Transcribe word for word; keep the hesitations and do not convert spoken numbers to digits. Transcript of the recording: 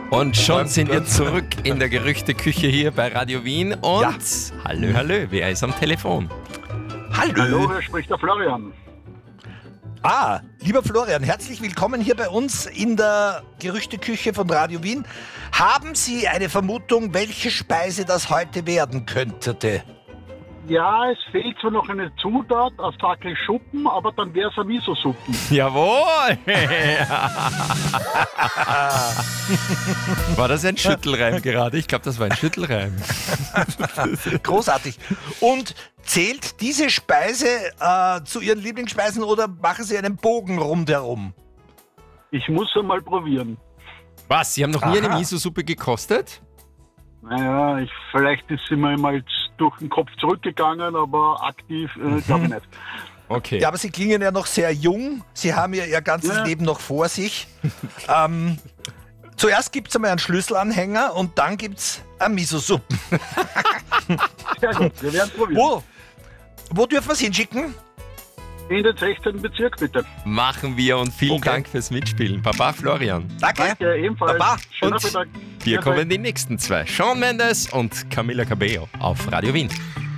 Und schon sind wir zurück in der Gerüchteküche hier bei Radio Wien. Und Ja. hallo, hallo, wer ist am Telefon? Hallo. Hallo, hier spricht der Florian. Ah, lieber Florian, herzlich willkommen hier bei uns in der Gerüchteküche von Radio Wien. Haben Sie eine Vermutung, welche Speise das heute werden könnte? Ja, es fehlt zwar noch eine Zutat aus Tackel Schuppen, aber dann wäre es eine Miso-Suppen. Jawohl! War das ein Schüttelreim gerade? Ich glaube, das war ein Schüttelreim. Großartig. Und zählt diese Speise äh, zu Ihren Lieblingsspeisen oder machen Sie einen Bogen rundherum? Ich muss einmal probieren. Was? Sie haben noch nie Aha. eine Miso-Suppe gekostet? Naja, ich, vielleicht ist sie mir mal durch den Kopf zurückgegangen, aber aktiv äh, glaube ich nicht. Okay. Ja, aber Sie klingen ja noch sehr jung. Sie haben ja Ihr ganzes Ja. Leben noch vor sich. ähm, zuerst gibt es einmal einen Schlüsselanhänger und dann gibt es eine Miso-Suppe. Sehr gut, wir werden probieren. Wo? Wo dürfen wir es hinschicken? In den sechzehnten Bezirk, bitte. Machen wir und vielen Okay. Dank fürs Mitspielen. Baba Florian. Danke. Danke, ebenfalls. Baba. Schönen Und Nachmittag. Hier Wiedersehen. kommen die nächsten zwei. Shawn Mendes und Camila Cabello auf Radio Wien.